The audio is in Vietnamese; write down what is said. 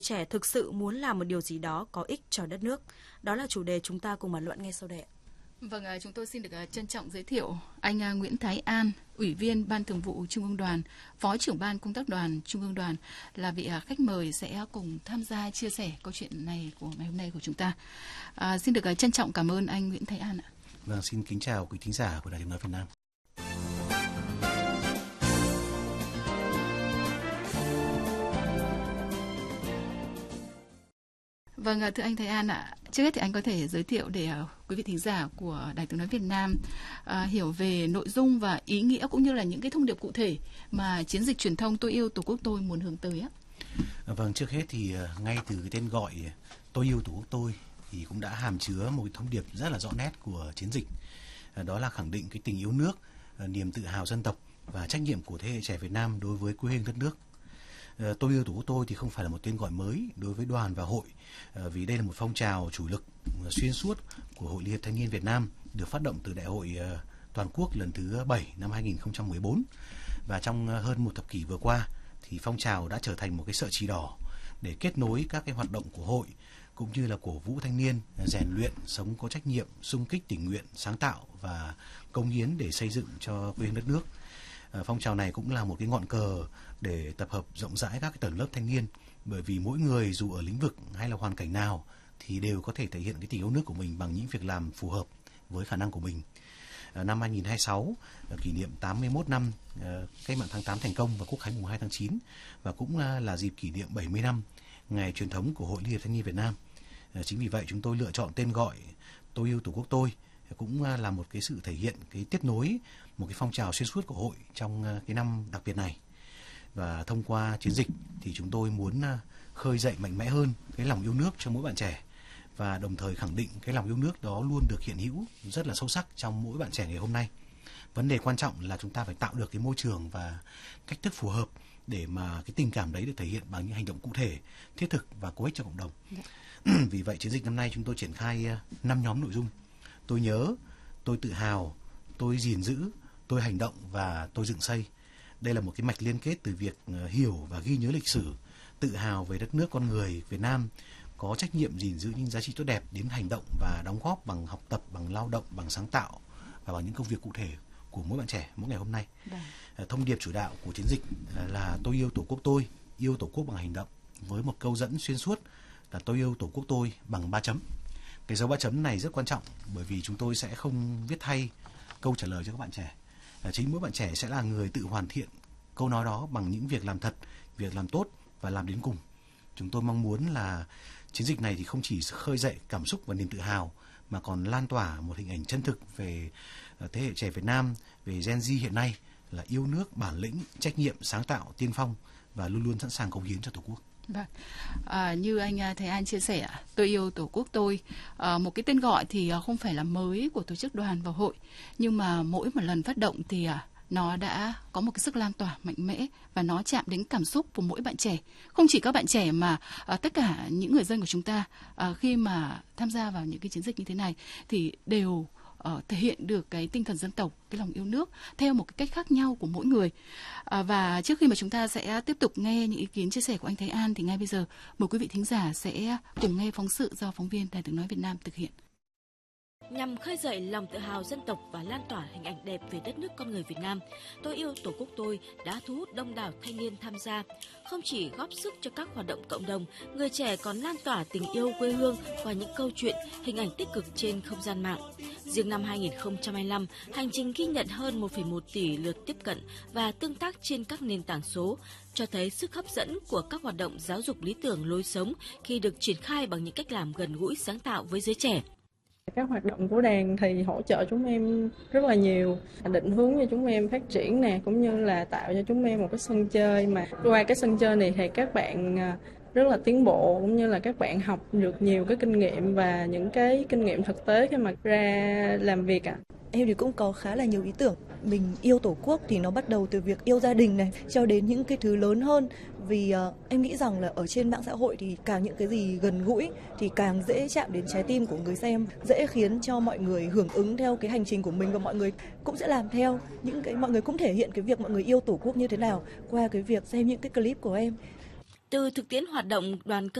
Trẻ thực sự muốn làm một điều gì đó có ích cho đất nước. Đó là chủ đề chúng ta cùng bàn luận ngay sau đây. Vâng, chúng tôi xin được trân trọng giới thiệu anh Nguyễn Thái An, Ủy viên Ban Thường vụ Trung ương Đoàn, Phó trưởng Ban Công tác Đoàn Trung ương Đoàn là vị khách mời sẽ cùng tham gia chia sẻ câu chuyện này của ngày hôm nay của chúng ta. Xin được trân trọng cảm ơn anh Nguyễn Thái An ạ. Vâng, xin kính chào quý thính giả của Đài Tiếng nói Việt Nam. Vâng, thưa anh Thái An ạ, trước hết thì anh có thể giới thiệu để quý vị thính giả của Đài Tiếng nói Việt Nam hiểu về nội dung và ý nghĩa cũng như là những cái thông điệp cụ thể mà chiến dịch truyền thông Tôi yêu Tổ quốc tôi muốn hướng tới á. Vâng, trước hết thì ngay từ cái tên gọi Tôi yêu Tổ quốc tôi thì cũng đã hàm chứa một thông điệp rất là rõ nét của chiến dịch. Đó là khẳng định cái tình yêu nước, niềm tự hào dân tộc và trách nhiệm của thế hệ trẻ Việt Nam đối với quê hương đất nước. Tôi yêu Tổ quốc tôi thì không phải là một tên gọi mới đối với đoàn và hội, vì đây là một phong trào chủ lực xuyên suốt của Hội Liên hiệp Thanh niên Việt Nam được phát động từ Đại hội toàn quốc lần thứ 7 năm 2014. Và trong hơn một thập kỷ vừa qua thì phong trào đã trở thành một cái sợi chỉ đỏ để kết nối các cái hoạt động của hội cũng như là cổ vũ thanh niên rèn luyện sống có trách nhiệm, xung kích tình nguyện, sáng tạo và cống hiến để xây dựng cho quê hương đất nước. Phong trào này cũng là một cái ngọn cờ để tập hợp rộng rãi các cái tầng lớp thanh niên, bởi vì mỗi người dù ở lĩnh vực hay là hoàn cảnh nào thì đều có thể thể hiện cái tình yêu nước của mình bằng những việc làm phù hợp với khả năng của mình. Năm 2026 kỷ niệm 81 năm cách mạng tháng 8 thành công và Quốc khánh mùng 2 tháng 9 và cũng là dịp kỷ niệm 70 năm ngày truyền thống của Hội Liên hiệp Thanh niên Việt Nam. Chính vì vậy chúng tôi lựa chọn tên gọi Tôi yêu Tổ quốc tôi cũng là một cái sự thể hiện cái tiếp nối một cái phong trào xuyên suốt của hội trong cái năm đặc biệt này. Và thông qua chiến dịch thì chúng tôi muốn khơi dậy mạnh mẽ hơn cái lòng yêu nước cho mỗi bạn trẻ và đồng thời khẳng định cái lòng yêu nước đó luôn được hiện hữu rất là sâu sắc trong mỗi bạn trẻ ngày hôm nay. Vấn đề quan trọng là chúng ta phải tạo được cái môi trường và cách thức phù hợp để mà cái tình cảm đấy được thể hiện bằng những hành động cụ thể, thiết thực và có ích cho cộng đồng. Vì vậy chiến dịch năm nay chúng tôi triển khai 5 nhóm nội dung: tôi nhớ, tôi tự hào, tôi gìn giữ, tôi hành động và tôi dựng xây. Đây là một cái mạch liên kết từ việc hiểu và ghi nhớ lịch sử, tự hào về đất nước con người Việt Nam, có trách nhiệm gìn giữ những giá trị tốt đẹp đến hành động và đóng góp bằng học tập, bằng lao động, bằng sáng tạo và bằng những công việc cụ thể của mỗi bạn trẻ mỗi ngày hôm nay. Thông điệp chủ đạo của chiến dịch là tôi yêu Tổ quốc tôi, yêu Tổ quốc bằng hành động, với một câu dẫn xuyên suốt là tôi yêu Tổ quốc tôi bằng 3 chấm. Cái dấu 3 chấm này rất quan trọng bởi vì chúng tôi sẽ không viết thay câu trả lời cho các bạn trẻ. Chính mỗi bạn trẻ sẽ là người tự hoàn thiện câu nói đó bằng những việc làm thật, việc làm tốt và làm đến cùng. Chúng tôi mong muốn là chiến dịch này thì không chỉ khơi dậy cảm xúc và niềm tự hào mà còn lan tỏa một hình ảnh chân thực về thế hệ trẻ Việt Nam, về Gen Z hiện nay là yêu nước, bản lĩnh, trách nhiệm, sáng tạo, tiên phong và luôn luôn sẵn sàng cống hiến cho Tổ quốc. Vâng. Như anh Thái An chia sẻ, tôi yêu Tổ quốc tôi, một cái tên gọi thì không phải là mới của tổ chức đoàn và hội, nhưng mà mỗi một lần phát động thì nó đã có một cái sức lan tỏa mạnh mẽ và nó chạm đến cảm xúc của mỗi bạn trẻ. Không chỉ các bạn trẻ mà tất cả những người dân của chúng ta khi mà tham gia vào những cái chiến dịch như thế này thì đều thể hiện được cái tinh thần dân tộc, cái lòng yêu nước theo một cái cách khác nhau của mỗi người. Và trước khi mà chúng ta sẽ tiếp tục nghe những ý kiến chia sẻ của anh Thái An thì ngay bây giờ mời quý vị thính giả sẽ cùng nghe phóng sự do phóng viên Đài Tiếng nói Việt Nam thực hiện. Nhằm khơi dậy lòng tự hào dân tộc và lan tỏa hình ảnh đẹp về đất nước con người Việt Nam, Tôi yêu Tổ quốc tôi đã thu hút đông đảo thanh niên tham gia. Không chỉ góp sức cho các hoạt động cộng đồng, người trẻ còn lan tỏa tình yêu quê hương qua những câu chuyện, hình ảnh tích cực trên không gian mạng. Riêng năm 2025, hành trình ghi nhận hơn 1,1 tỷ lượt tiếp cận và tương tác trên các nền tảng số, cho thấy sức hấp dẫn của các hoạt động giáo dục lý tưởng lối sống khi được triển khai bằng những cách làm gần gũi, sáng tạo với giới trẻ. Các hoạt động của đoàn thì hỗ trợ chúng em rất là nhiều, định hướng cho chúng em phát triển nè, cũng như là tạo cho chúng em một cái sân chơi mà qua cái sân chơi này thì các bạn rất là tiến bộ, cũng như là các bạn học được nhiều cái kinh nghiệm và những cái kinh nghiệm thực tế khi mà ra làm việc ạ. Em thì cũng có khá là nhiều ý tưởng. Mình yêu Tổ quốc thì nó bắt đầu từ việc yêu gia đình này cho đến những cái thứ lớn hơn. Vì em nghĩ rằng là ở trên mạng xã hội thì càng những cái gì gần gũi thì càng dễ chạm đến trái tim của người xem, dễ khiến cho mọi người hưởng ứng theo cái hành trình của mình và mọi người cũng sẽ làm theo. Mọi người cũng thể hiện cái việc mọi người yêu Tổ quốc như thế nào qua cái việc xem những cái clip của em. Từ thực tiễn hoạt động đoàn cơ